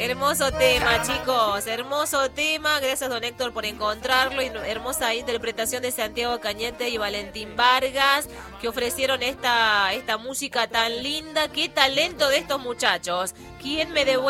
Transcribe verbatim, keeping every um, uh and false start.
Hermoso tema, chicos, hermoso tema. Gracias, don Héctor, por encontrarlo. Y hermosa interpretación de Santiago Cañete y Valentín Vargas, que ofrecieron esta, esta música tan linda. Qué talento de estos muchachos. ¿Quién me devuelve?